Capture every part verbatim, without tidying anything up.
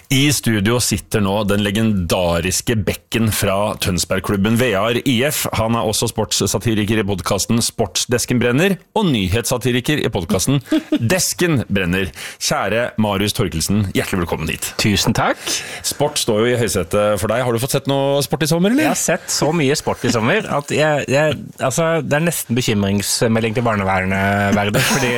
I studio sitter nå den legendariske bekken fra Tønsbergklubben V R I F. Han er også sportssatiriker i podcasten Sportsdesken brenner, og nyhetssatiriker i podcasten Desken brenner. Kjære Marius Torkelsen, hjertelig velkommen hit. Tusen takk. Sport står jo i høysetet for deg. Har du fått sett noe sport i sommer, eller? Jeg har sett så mye sport i sommer at jeg, jeg, altså, det er nesten bekymringsmelding til barnevernet, verden, fordi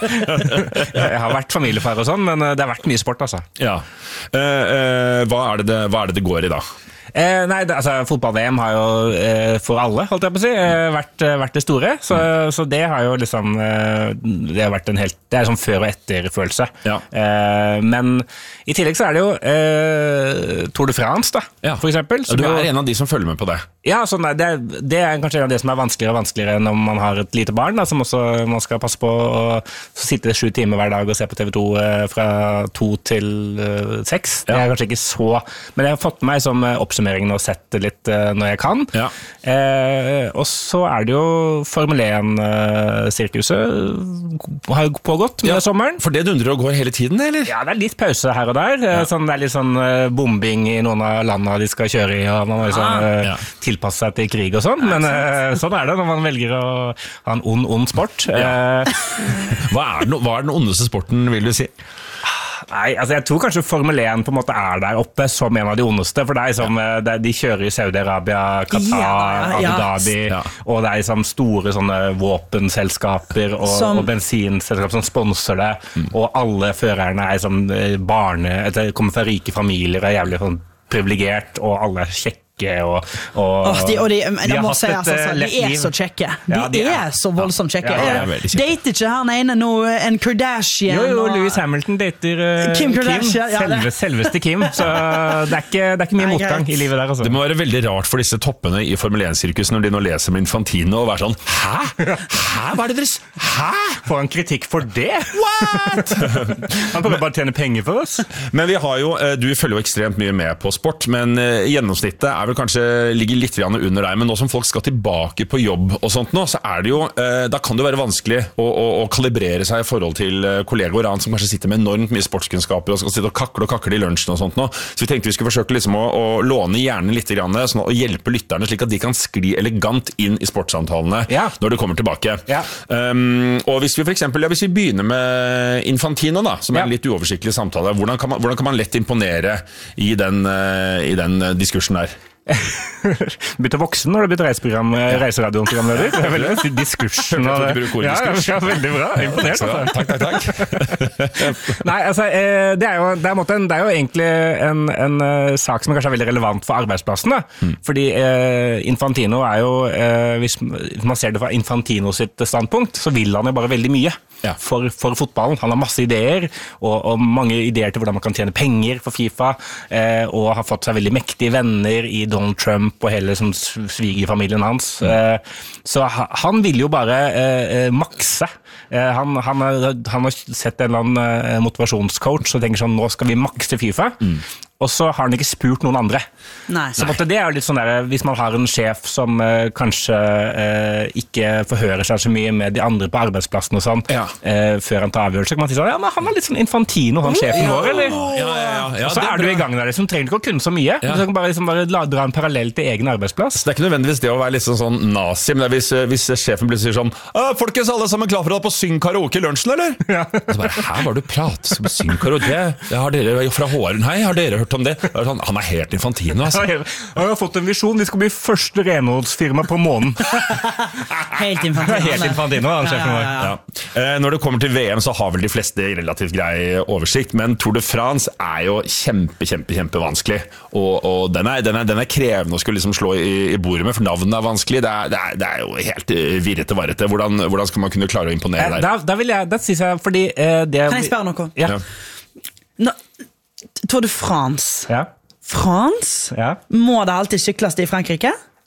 jeg har vært familiefar og sånn, men det har vært mye sport, altså. Ja. Uh, uh, hva, er det det, hva er det det går i da? Eh, nei, det, altså fotball-V M har jo eh, for alle, holdt jeg på å si, eh, vært, vært det store, så, mm. så det har jo liksom eh, det har vært en helt, det er sånn før og etter følelse. Ja. Eh, men i tillegg så er det jo eh, Tour de France da, ja. for eksempel. Du er jo, en av de som følger med på det. Ja, så nei, det, det er kanskje en av det som er vanskeligere og vanskeligere når man har et lite barn, da, som også man skal passe på å sitte sju timer hver dag og se på T V to eh, fra to til eh, seks. Det er kanskje ikke så, men jeg har fått meg som oppsummering og sett det litt uh, når jeg kan. Ja. Eh, og så er det jo Formel én-sirkuset uh, har jo pågått med ja. sommeren. For det dundrer og går hele tiden, eller? Ja, det er litt pause her og der. Ja. Sånn, det er litt sånn uh, bombing i noen av landene de skal kjøre i, og man må liksom, uh, ja. tilpasse seg til krig og sånn. Men uh, sånn er det når man velger å ha en ond, ond sport. Ja. Uh, hva, er den, hva er den ondeste sporten, vil du si? Nei, altså jeg tror kanskje Formel én på en måte er der oppe som en av de ondeste, for det er som, ja. de, de kjører i Saudi-Arabia, Qatar, ja, ja. Abu Dhabi, ja. og det er som store sånne våpenselskaper og, som... og bensinselskaper som sponser det, mm. og alle førerne er som barne, kommer fra rike familier, er jævlig sånn privilegert, og alle er kjekke. Og, og, oh, de, og de, de, de må si et, altså, de er så kjekke. De, ja, de er, er så voldsomt kjekke. Ja, ja, dater ikke han ene nå en Kardashian? Jo, jo, og... Lewis Hamilton dater uh, Kim Kardashian. Kim, selve, selveste Kim. Så det er ikke, det er ikke mye Nei, motgang greit. I livet der. Altså. Det må være veldig rart for disse toppene i Formel én-sirkusen når de nå leser med Infantino og være sånn, hæ? Hæ? Hva er det deres? Hæ? Får han kritikk for det? What? Han prøver bare å tjene penger for oss. Men vi har jo, du følger jo ekstremt mye med på sport, men gjennomsnittet er vel kanskje ligger litt under deg, men nå som folk skal tilbake på jobb og sånt nå, så er det jo, eh, da kan det være vanskelig å, å, å kalibrere seg i forhold til kollegaer som kanskje sitter med enormt mye sportskunnskaper og skal sitte og kakle og kakle i lunsjen og sånt nå. Så vi tenkte vi skulle forsøke liksom å, å låne hjernen litt grann, sånn å hjelpe lytterne slik at de kan skli elegant inn i sportssamtalene ja. Når de kommer tilbake. Ja. Um, og hvis vi for eksempel, ja, hvis vi begynner med Infantino da, som er en litt uoversiktlig samtale, hvordan kan man, hvordan kan man lett imponere i den, uh, i den uh, diskursen der? Bytte voksen når du bytter reiseprogram, reiseradioprogramleder. Det er veldig diskursen. Og det. Ja, ja, veldig bra. Imponert. Altså. Takk, takk, takk. Nei, altså, det er jo, det er måte, det er jo egentlig en, en uh, sak som er kanskje veldig relevant for arbeidsplassen. Mm. Fordi uh, Infantino er jo, uh, hvis man ser det fra Infantino sitt standpunkt, så vil han jo bare veldig mye. Ja. For, for fotballen. Han har masse ideer, og, og mange ideer til hvordan man kan tjene penger for FIFA, eh, og har fått seg veldig mektige venner i Donald Trump og hele liksom, svigerfamilien hans. Mm. Eh, så han vil jo bare eh, makse. Eh, han, han, har, han har sett en eller annen motivasjonscoach og tenker sånn, nå skal vi makse FIFA. Mm. Og så har han ikke spurt noen andre. Nei. Så måtte, det er jo litt sånn der, hvis man har en sjef som eh, kanskje eh, ikke forhører seg så mye med de andre på arbeidsplassen og sånn, ja. eh, før han tar avgjørelse, så kan man si sånn, ja, men han er litt sånn Infantino, han sjefen ja. vår, eller? Ja, ja, ja, ja. Og så er du i gang der, som trenger ikke å kunne så mye. Ja. Du kan bare, liksom, bare dra en parallell til egen arbeidsplass. Så det er ikke nødvendigvis det å være litt sånn, sånn nazi, men hvis, hvis sjefen blir sier sånn, folkens, alle sammen klar for å på syng karaoke i lunsjen, eller? Ja. Og så bare, her var du pratet som syng karaoke, det har dere fra Håren, hei, har dere hørt om det? Det er sånn, han er helt Infantino, altså. Jeg har fått en visjon, vi skal bli første renholdsfirma på månen. Helt Infantino. Helt Infantino, han sjefen vår. Ja, ja. Ja. Når det kommer til V M, så har vel de fleste relativt grei oversikt, men Tour de France er jo kjempe, kjempe, kjempe vanskelig. Og, og den, er, den, er, den er krevende å skulle liksom slå i, i bordet med, for navnet er vanskelig. Det er, det er, det er jo helt virrete varrete. Hvordan, hvordan skal man kunne klare å imponere der? Da, da vil jeg, da synes jeg, fordi eh, det... Kan jeg spørre noe? Ja. Nå, Tour de France. Ja. France? Ja. Må det alltid sykles i Frankrike?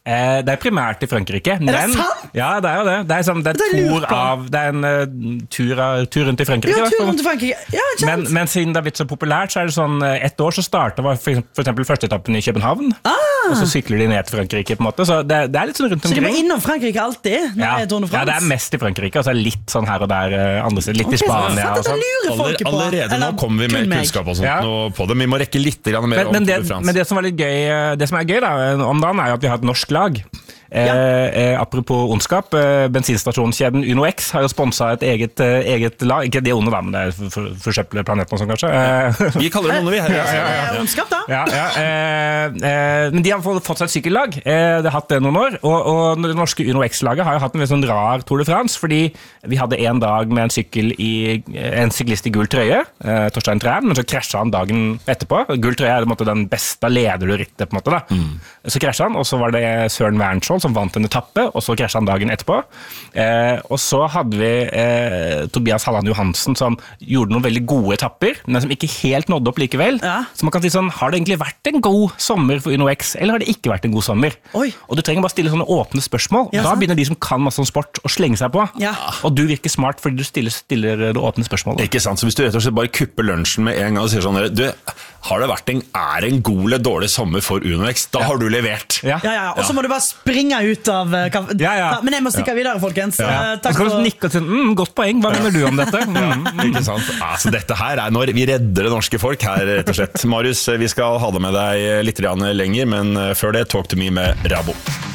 Eh, det er primært i Frankrike. Er det sant? Ja, det er jo det. Det er, sånn, det er, Det er tur, lurt på. av, det er en uh, tur, av, tur rundt i Frankrike. Ja, da. tur rundt i Frankrike. Ja, kjent. men, men siden det har blitt så populært, så er det sånn eh, ett år så startet var for for eksempel første etappen i København, Ah. og så sykler de ned til Frankrike på en måte, så det, det er litt sånn rundt Så de må omkring. innom Frankrike alltid? Når Ja. det er Tour de ja, France? det er mest i Frankrike, og så er det litt sånn her og der eh, andre steder, litt Ok, i Spania så og dette sånn. lurer Aller, folket på. allerede nå Eller kommer vi med kun meg. kunnskap og sånt Ja. nå på det. Vi må rekke litt grann mer Men, om men, det, Tour de France. men det som var litt gøy, eh, det som er gøy da, om dagen er jo at vi har et norsk lag. Eh, eh, apropos ondskap, eh, bensinstasjonskjeden Uno X har jo sponset et eget, eh, eget lag, ikke det onde da, men det er for, for, forsøple planeten og sånn kanskje. Eh, Vi kaller det noe vi her. Det er ondskap, da. ja, ja, eh, eh, men de har fått, fått seg et sykkellag, eh, det har hatt det noen år, og, og det norske Uno X-laget har jo hatt en litt sånn rar Tour de France, fordi vi hadde en dag med en sykkel i, en syklist i gul trøye, eh, Torstein Træn, men så krasjet han dagen etterpå. Gul trøye er på en måte den beste leder du rittet, på en måte da. Mm. Så krasjet han, og så var det Søren Wernskjold som vant en etappe, og så krasjet han dagen etterpå. Eh, og så hadde vi eh, Tobias Halland Johansen som gjorde noen veldig gode etapper, men som ikke helt nådde opp likevel. Ja. Så man kan si sånn, har det egentlig vært en god sommer for Uno X, eller har det ikke vært en god sommer? Oi. Og du trenger bare stille sånne åpne spørsmål. Ja, da sant. begynner de som kan masse om sport å slenge seg på. Ja. Og du virker smart fordi du stiller, stiller det åpne spørsmålet. Ikke sant, så hvis du rett og slett bare kupper lunsjen med en gang og sier sånn, du, har det vært en, er det en god eller dårlig sommer for Uno X? Da har du levert. Ja. Ja, ja, og så må du bare springe ut av uh, kaffe. Ja, ja. Men jeg må stikke videre, folkens. Ja. Uh, Så takk skal du for... nikke og si, mm, godt poeng, hva mener du om dette? Mm. Ikke sant? Altså, dette her er når vi redder det norske folk her, rett og slett. Marius, vi skal ha det med deg litt grann lenger, men før det, Talk to me med Rabo.